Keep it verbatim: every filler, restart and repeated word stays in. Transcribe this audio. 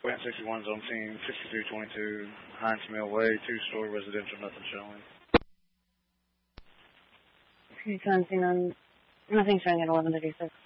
Plant sixty-one's on scene, sixty-two twenty-two, Heinz Mill Way, two-story residential, nothing showing. Okay, so I'm seeing on, nothing showing at eleven thirty-six.